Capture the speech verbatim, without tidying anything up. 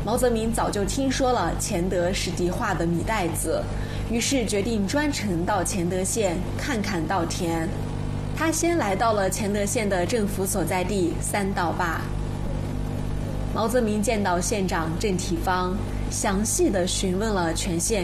毛泽民早就听说了钱德是迪化的米袋子，于是决定专程到钱德县看看稻田。他先来到了钱德县的政府所在地三道坝。毛泽民见到县长郑体方，详细地询问了全县